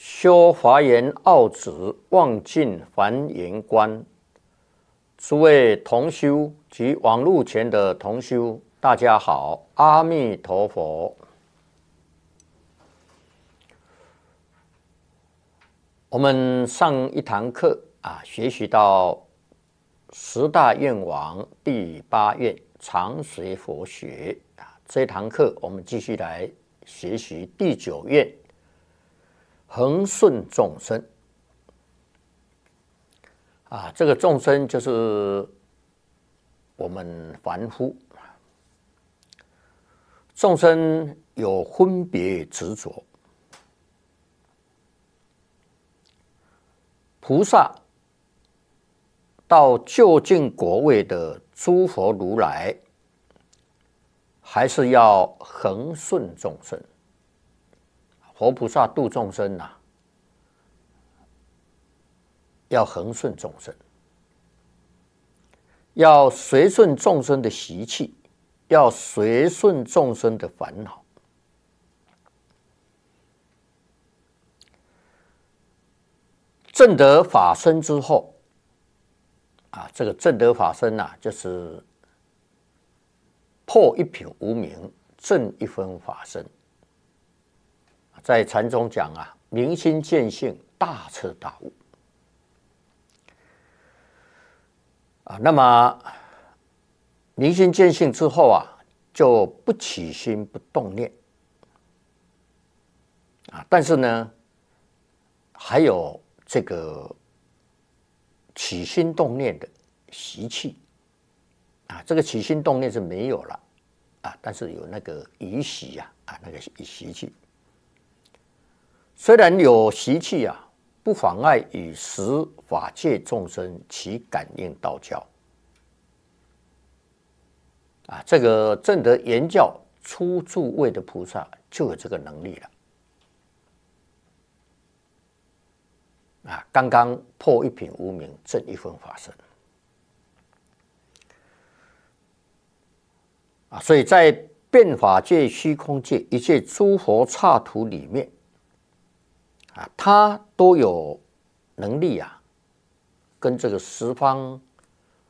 修华严奥旨，望尽梵言观。诸位同修及网络前的同修，大家好，阿弥陀佛。我们上一堂课学习到十大愿王第8愿常随佛学这一堂课我们继续来学习第9愿恒顺众生这个众生就是我们凡夫。众生有分别执着，菩萨到究竟果位的诸佛如来，还是要恒顺众生。佛菩萨度众生要恒顺众生，要随顺众生的习气，要随顺众生的烦恼。证得法身之后这个证得法身就是破一品无明，证一分法身。在禅中讲明心见性，大彻大悟。那么明心见性之后就不起心不动念但是呢，还有这个起心动念的习气这个起心动念是没有了但是有那个疑习那个习气。虽然有习气不妨碍与十法界众生起感应道交这个证得圆教初住位的菩萨就有这个能力了刚刚破一品无明，证一分法身所以在变法界、虚空界一切诸佛刹土里面他都有能力跟这个十方